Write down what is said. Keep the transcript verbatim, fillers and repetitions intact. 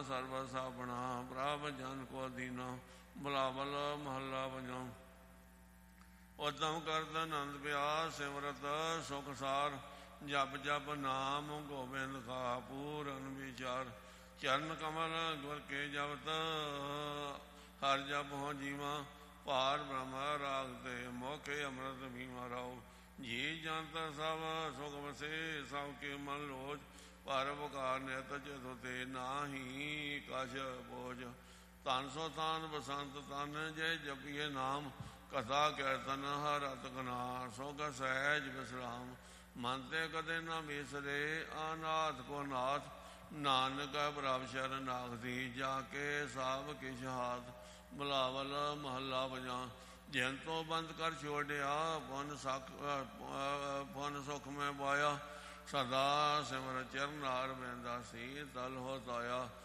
ਸਰਬਤ ਸਾਬਣਾ ਪ੍ਰਭ ਜਨ ਕੋ ਦੀਨਾ ਬੁਲਾਵਲ ਮਹੱਲਾ ਪੰਜਵਾਂ। ਉਦਮ ਕਰਤ ਆਨੰਦ ਪਿਆ ਸਿਮਰਤ ਸੁਖ ਸਾਰ ਜਪ ਜਪ ਨਾਮ ਗੋਬਿੰਦ ਕਾ ਪੂਰਨ ਵਿਚਾਰ। ਚਰਨ ਕਮਲ ਗੁਰ ਕੇ ਜਪਤ ਹਰ ਜਪ ਹੋ ਜੀਵਾ ਭਾਰ ਬ੍ਰਹਮ ਰਾਗ ਤੇ ਮੋਖੇ ਅੰਮ੍ਰਿਤ ਭੀਮਾ ਰਾਉ। ਜੀ ਜੰਤ ਸਭ ਸੁਖ ਵਸੇ ਸਭ ਕੇ ਮਨ ਲੋਚ ਪਰ ਬਕਾਰ ਨਿਤ ਚਿਤ ਤੇ ਨਾਹੀ ਕਛ ਬੋਝ। ਧਨ ਸੋ ਤਾਨ ਬਸੰਤ ਤਨ ਜੈ ਜਪੀਏ ਨਾਮ ਕਥਾ ਕੀਰਤਨ ਹਰ ਰਤ ਗਨਾ ਸੋਗ ਸਹਿਜ ਵਿਸਰਾਮ। ਮਨ ਤੇ ਕਦੇ ਨਾ ਵਿਸਰੇ ਅਨਾਥ ਕੋ ਨਾਥ ਨਾਨਕ ਪ੍ਰਭ ਸ਼ਰਨ ਆਖਦੀ ਜਾ ਕੇ ਸਭ ਕਿਛ ਹਾਥ। ਬੁਲਾਵਲ ਮਹੱਲਾ ਪੰਜਵਾਂ। ਜਿਨ ਤੋਂ ਬੰਦ ਕਰ ਛੋੜਿਆ ਪੁਨ ਸਖ ਪੁਨ ਸੁਖ ਮੈਂ ਪਾਇਆ ਸਦਾ ਸਿਮਰ ਚਰਨ ਹਾਰ ਬੈਂਦਾ ਸੀ ਤਲ ਹੋ ਤਾਇਆ।